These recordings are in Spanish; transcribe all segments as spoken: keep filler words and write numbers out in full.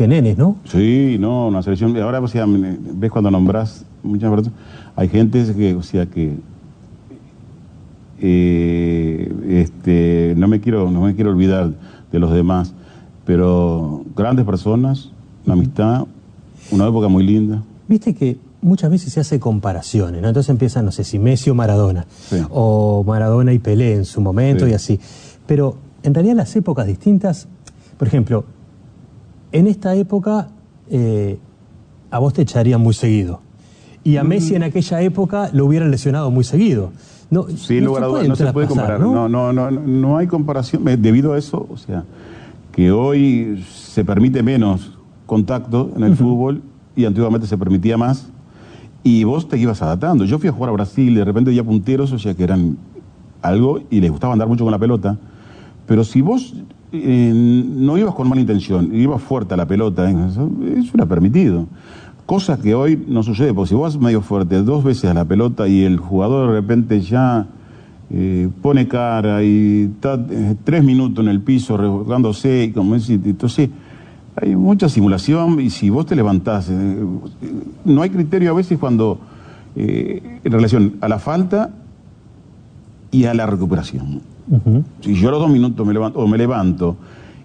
que nenes, ¿no? Sí, no, una selección. Ahora, o sea, ves cuando nombrás muchas personas, hay gente que, o sea, que eh, este, no me quiero, no me quiero olvidar de los demás, pero grandes personas, una amistad, una época muy linda. Viste que muchas veces se hace comparaciones, ¿no? Entonces empiezan, no sé, si Messi o Maradona, sí. o Maradona y Pelé en su momento, sí. y así. Pero en realidad las épocas distintas, por ejemplo, en esta época eh, a vos te echarían muy seguido. Y a Messi en aquella época lo hubieran lesionado muy seguido. No, sí, no, no, se, no se puede comparar. ¿no? No, no, no, no hay comparación. Debido a eso, o sea, que hoy se permite menos contacto en el uh-huh. fútbol y antiguamente se permitía más. Y vos te ibas adaptando. Yo fui a jugar a Brasil y de repente ya punteros, o sea, que eran algo y les gustaba andar mucho con la pelota. Pero si vos eh, no ibas con mala intención, ibas fuerte a la pelota, ¿eh? eso, eso era permitido. Cosa que hoy no sucede, porque si vos vas medio fuerte dos veces a la pelota y el jugador de repente ya eh, pone cara y está eh, tres minutos en el piso revolcándose, y como es, entonces hay mucha simulación y si vos te levantás, eh, no hay criterio a veces cuando eh, en relación a la falta y a la recuperación. Uh-huh. Si yo a los dos minutos me levanto, o me levanto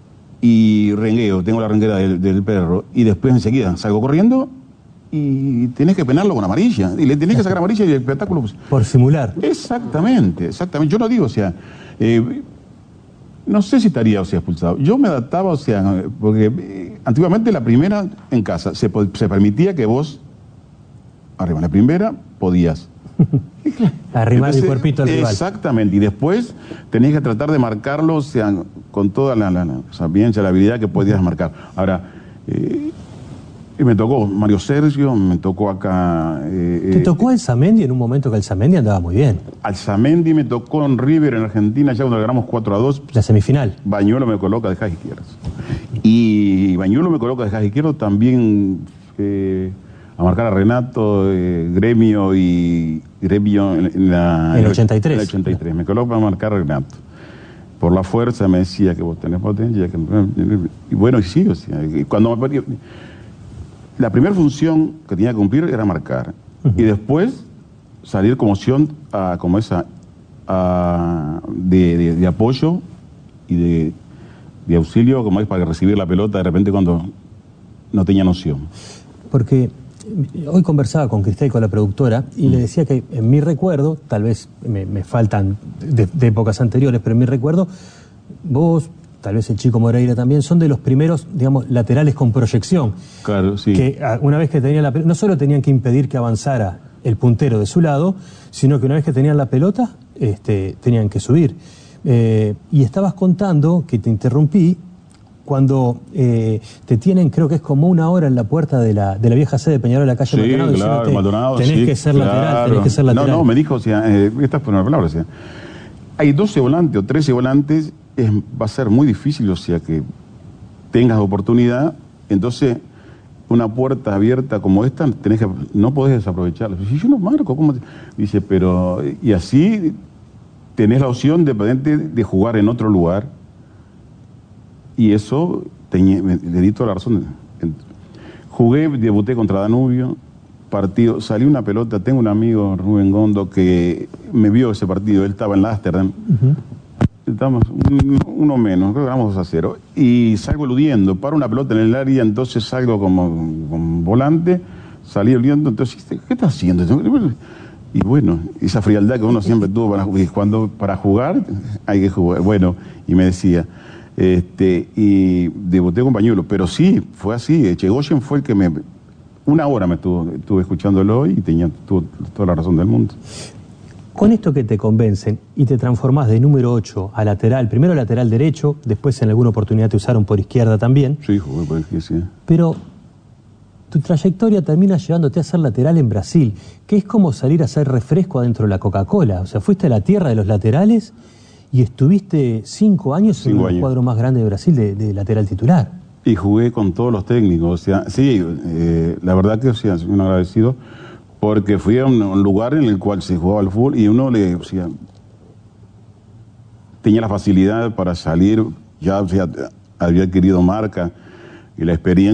y rengueo, tengo la renguera del, del perro y después enseguida salgo corriendo, y tenés que penarlo con amarilla, y le tenés que sacar amarilla y el espectáculo... Por simular. Exactamente, exactamente. Yo no digo, o sea, eh, no sé si estaría, o sea, expulsado. Yo me adaptaba, o sea, porque eh, antiguamente la primera en casa, se, se permitía que vos, arriba, la primera podías. Arrimar el cuerpito al rival. Exactamente, y después tenías que tratar de marcarlo, o sea, con toda la, la, la sapiencia, la habilidad que podías marcar. Ahora... Eh, Y me tocó Mario Sergio, me tocó acá... Eh, ¿Te tocó Alzamendi en un momento que Alzamendi andaba muy bien? Alzamendi me tocó en River, en Argentina, ya cuando ganamos cuatro a dos. La semifinal. Bañuelo me coloca de jazz izquierdo. Y Bañuelo me coloca de jazz izquierdo también eh, a marcar a Renato, eh, Gremio y Gremio en, en la... En el ochenta y tres. En el ochenta y tres, me coloca a marcar a Renato. Por la fuerza me decía que vos tenés potencia. Que, y bueno, y sí, o sea, cuando me... La primera función que tenía que cumplir era marcar. Uh-huh. Y después salir como opción a, como esa, a, de, de, de apoyo y de, de auxilio, como es para recibir la pelota de repente cuando no tenía noción. Porque hoy conversaba con Cristel, con la productora, y uh-huh. le decía que en mi recuerdo, tal vez me, me faltan de, de épocas anteriores, pero en mi recuerdo, vos... tal vez el Chico Moreira también, son de los primeros, digamos, laterales con proyección. Claro, sí. Que una vez que tenían la pelota, no solo tenían que impedir que avanzara el puntero de su lado, sino que una vez que tenían la pelota, este, tenían que subir. Eh, y estabas contando, que te interrumpí, cuando eh, te tienen, creo que es como una hora en la puerta de la, de la vieja sede de Peñarol de la calle sí, Maldonado, claro, Maldonado, tenés sí, que ser claro. lateral, tenés que ser lateral. No, no, me dijo, o sea, eh, esta fue una palabra, o sea, hay doce volantes o trece volantes, es, va a ser muy difícil, o sea, que tengas oportunidad, entonces una puerta abierta como esta, tenés que, no podés desaprovecharla. Si yo no marco, ¿cómo te? Dice, pero, y así tenés la opción de, de jugar en otro lugar, y eso, te, le di toda la razón. Jugué, debuté contra Danubio, partido, salió una pelota, tengo un amigo, Rubén Gondo, que me vio ese partido, él estaba en la Ámsterdam, uh-huh. Estamos uno menos, creo que ganamos dos a cero. Y salgo eludiendo, paro una pelota en el área, entonces salgo como, como volante, salí eludiendo, entonces, ¿qué estás haciendo? Y bueno, esa frialdad que uno siempre tuvo para, cuando, para jugar, hay que jugar. Bueno, y me decía, este, y debuté con Bañuelo, pero sí, fue así, Echegoyen fue el que me... Una hora me estuvo, estuve escuchándolo y tenía tuvo toda la razón del mundo. Con esto que te convencen y te transformás de número ocho a lateral, primero lateral derecho, después en alguna oportunidad te usaron por izquierda también. Sí, jugué por izquierda, sí. Pero tu trayectoria termina llevándote a ser lateral en Brasil, que es como salir a hacer refresco adentro de la Coca-Cola. O sea, fuiste a la tierra de los laterales y estuviste cinco años cinco en el años. cuadro más grande de Brasil de, de lateral titular. Y jugué con todos los técnicos, o sea, sí, eh, la verdad que, o sea, soy un agradecido, porque fui a un, un lugar en el cual se jugaba el fútbol y uno le, o sea, tenía la facilidad para salir, ya, o sea, había adquirido marca y la experiencia.